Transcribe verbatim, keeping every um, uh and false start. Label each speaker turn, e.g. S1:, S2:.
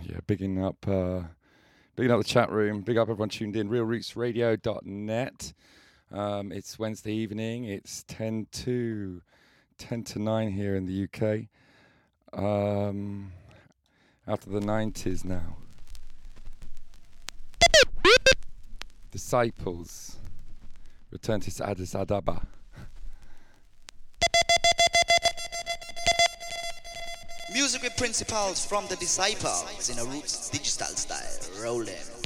S1: yeah, bigging up, uh, bigging up the chat room. Big up everyone tuned in. real roots radio dot net. Um, it's Wednesday evening. It's ten to ten to nine here in the U K. Um, after the nineties now. Disciples return to Addis Ababa.
S2: Music with principles from the Disciples in a roots digital style. Rolling.